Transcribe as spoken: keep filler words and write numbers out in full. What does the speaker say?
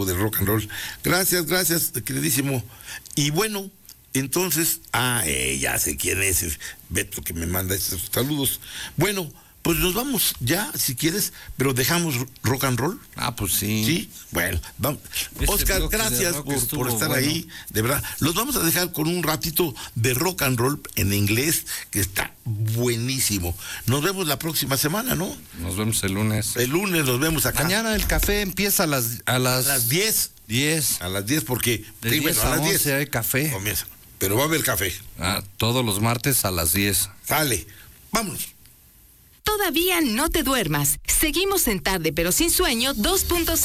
chavo del rock and roll. Gracias, gracias, queridísimo. Y bueno, entonces, ah, eh, ya sé quién es, es Beto que me manda estos saludos. Bueno, pues nos vamos ya, si quieres, pero dejamos rock and roll. Ah, pues sí. Sí, bueno, vamos. Este Oscar, gracias por, por estar bueno. ahí, de verdad. Los vamos a dejar con un ratito de rock and roll en inglés, que está buenísimo. Nos vemos la próxima semana, ¿no? Nos vemos el lunes. El lunes nos vemos acá. Mañana el café empieza a las a las, a las diez. diez. A las diez, porque de diez a, a las diez hay café. Comienza. Pero va a haber café. Ah, todos los martes a las diez. Sale. Vámonos. Todavía no te duermas. Seguimos en Tarde pero sin sueño dos punto cero.